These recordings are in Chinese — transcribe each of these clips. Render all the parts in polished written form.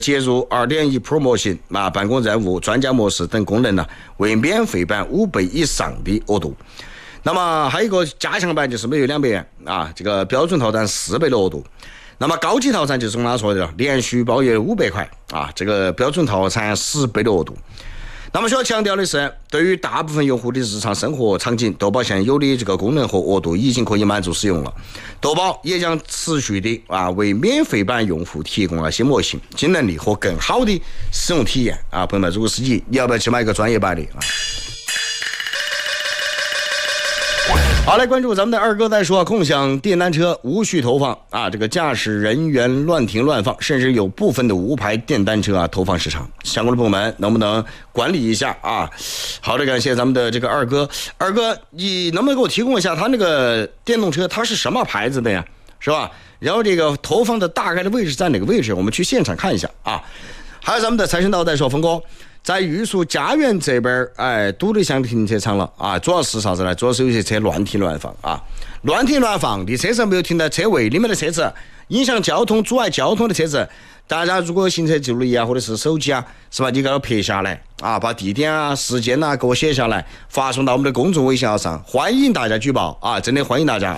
接入 2.1 Pro 模型办公任务、专家模式等功能呢，为免费版5倍以上的额度。那么还有一个加强版，就是每月200元这个标准套餐4倍的额度。那么高级套餐就是我刚才说的连续包月500块这个标准套餐10倍的额度。那么需要强调的是，对于大部分用户的日常生活场景，豆包现有的这个功能和额度已经可以满足使用了。豆包也将持续的为免费版用户提供了新模型、新能力和更好的使用体验朋友们，如果是你要不要去买一个专业版的好，来关注咱们的二哥在说，共享电单车无序投放这个驾驶人员乱停乱放，甚至有部分的无牌电单车投放市场，相关的部门能不能管理一下好的，感谢咱们的这个二哥，你能不能给我提供一下他那个电动车它是什么牌子的呀，是吧？然后这个投放的大概的位置在哪个位置，我们去现场看一下还有咱们的财神到在说，峰哥在玉树家园这边堵得像停车场了主要是啥子呢？主要是有些车乱停乱放乱停乱放，你车上没有停在车位里面的车子，影响交通、阻碍交通的车子，大家如果有行车记录仪或者是手机是吧？你给它拍下来把地点时间给我写下来，发送到我们的公众微信号上，欢迎大家举报真的欢迎大家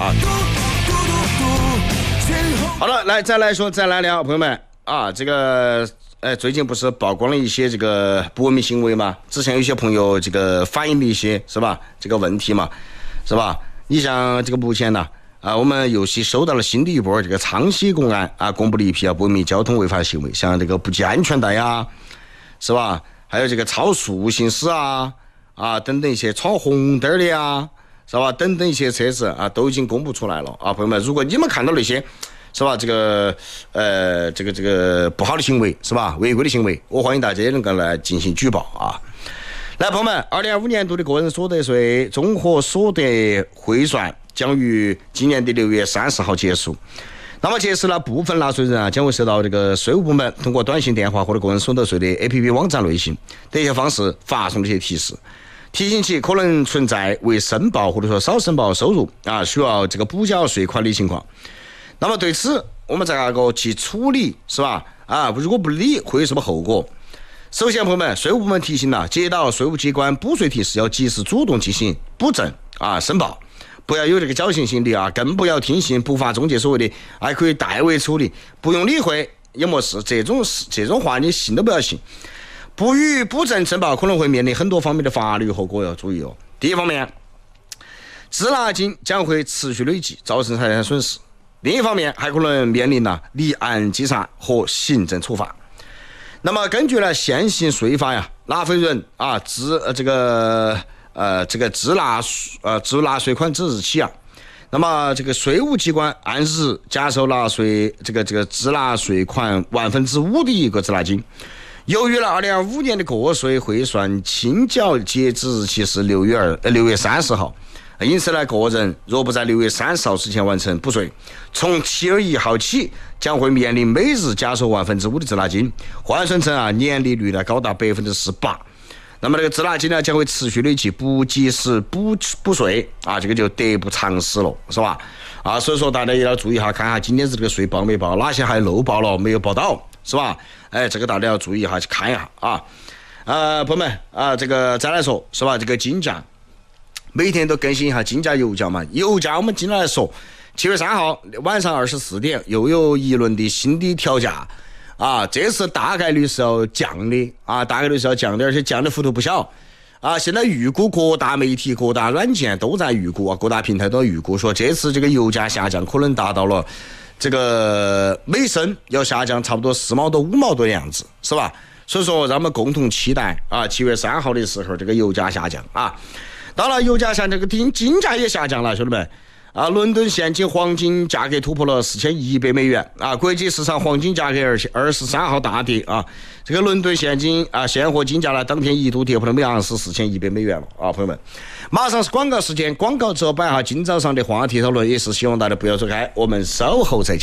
好了，来再来聊，朋友们这个最近不是曝光了一些这个不文明行为吗？之前有些朋友这个反映了一些是吧这个问题嘛，是吧？你像这个目前呢我们尤其收到了新的一波这个昌溪公安公布了一批不文明交通违法行为，像这个不系安全带是吧？还有这个超速行驶等等一些闯红灯的是吧？等等一些车子都已经公布出来了朋友们，如果你们看到那些是吧这个这个不好的行为是吧违规的行为，我欢迎大家也能够来进行举报来，朋友们，2025年度的个人所得税综合所得汇算将于今年的6月30号结束。那么届时呢，部分纳税人将会收到这个税务部门通过短信、电话或者个人所得税的 APP 网站类型的一些方式发送这些提示，提醒其可能存在未申报或者说少申报收入需要这个补缴税款的情况。那么对此我们再去处理是吧如果不理会有什么后果？首先朋友们，税务部门提醒接到税务机关补税提示要及时主动进行补正申报，不要有这个侥幸心理更不要听信不法中介所谓的还可以代为处理，不用理会也没事，这种话你信都不要信。不予补正申报可能会面临很多方面的法律后果，要注意第一方面，滞纳金将会持续累积，造成财产损失；另一方面，还可能面临立案稽查和行政处罚。那么根据现行税法纳税人这个滞纳税款之日起那么这个税务机关按日加收纳税这个滞纳税款5%的一个滞纳金。由于2025年的个税汇算清缴截止日期是6月30号，因此个人若不在6月30号之前完成补税，从7月1号起将会面临每日加收5%的滞纳金，换算成年利率高达18%。那么这个滞纳金将会持续累积，不及时补税这个就得不偿失了，是吧？所以说大家也要注意看下今天这个税报没报，哪些还漏报了没有报到，是吧？这个大家要注意一下，去看一下朋友们这个再来说是吧？这个金价每天都更新一下金价、油价嘛。油价我们今天来说，7月3号晚上24点又有一轮的新的调价这次大概率是要降的而且降的幅度不小现在预估各大媒体、各大软件都在预估各大平台都在预估说这次这个油价下降可能达到了这个每升要下降差不多4毛多5毛多的样子，是吧？所以说让我们共同期待7月3号的时候这个油价下降当然油价下降，这个金价也下降了，兄弟们伦敦现金黄金价格突破了4100美元国际市场黄金价格23号大跌这个伦敦现金现货金价当天一度跌破了每盎司4100美元了朋友们，马上是广告时间，广告之后摆下今早上的话题讨论，也是希望大家不要走开，我们稍后再见。